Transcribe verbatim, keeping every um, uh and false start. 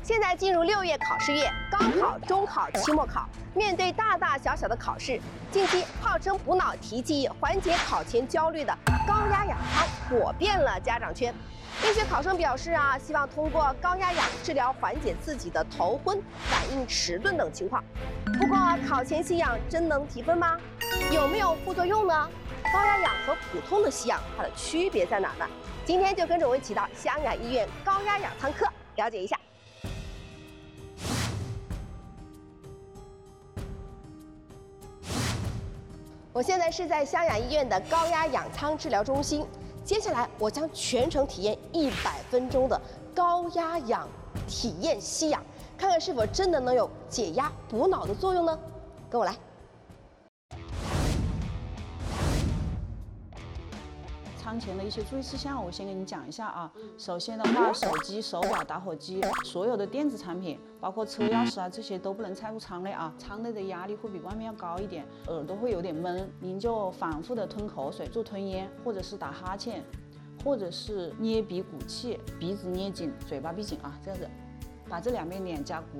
现在进入六月考试月，高考、中考、期末考，面对大大小小的考试，近期号称补脑提记忆、缓解考前焦虑的高压氧汤火遍了家长圈。一些考生表示啊，希望通过高压氧治疗缓解自己的头昏、反应迟钝等情况。不过，考前吸氧真能提分吗？有没有副作用呢？高压氧和普通的吸氧它的区别在哪呢？今天就跟着我一起到湘雅医院高压氧舱科了解一下。我现在是在湘雅医院的高压氧舱治疗中心，接下来我将全程体验一百分钟的高压氧体验吸氧，看看是否真的能有解压补脑的作用呢？跟我来。 舱前的一些注意事项，我先给你讲一下啊。首先的话，手机、手表、打火机，所有的电子产品，包括车钥匙啊，这些都不能插入舱内啊。舱内的压力会比外面要高一点，耳朵会有点闷，您就反复的吞口水、做吞咽，或者是打哈欠，或者是捏鼻鼓气，鼻子捏紧，嘴巴闭紧啊，这样子。把这两边脸颊鼓